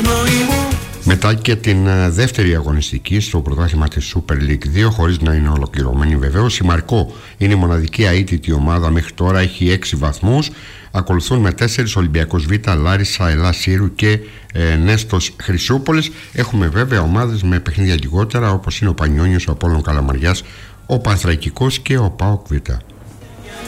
Μετά και την δεύτερη αγωνιστική στο πρωτάθλημα της Super League 2, χωρίς να είναι ολοκληρωμένη βεβαίως, η Μαρκό είναι η μοναδική αίτητη ομάδα μέχρι τώρα, έχει 6 βαθμούς. Ακολουθούν με 4 Ολυμπιακός Β, Λάρισα, Ελλάς Σύρου και Νέστος Χρυσούπολης. Έχουμε βέβαια ομάδες με παιχνίδια λιγότερα, όπως είναι ο Πανιόνιος, ο Απόλλων Καλαμαριάς, ο Πανθρακικός και ο ΠΑΟΚ Β.